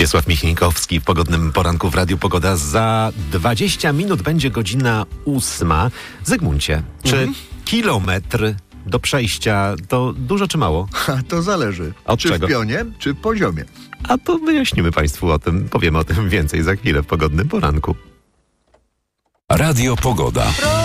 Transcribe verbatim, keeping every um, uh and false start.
Wiesław Michnikowski w pogodnym poranku w Radiu Pogoda. Za dwadzieścia minut będzie godzina ósma. Zygmuncie, czy mhm. kilometr do przejścia to dużo czy mało? A to zależy. Od czy czego? w pionie, czy w poziomie. A to wyjaśnimy Państwu o tym. Powiemy o tym więcej za chwilę w pogodnym poranku. Radio Pogoda.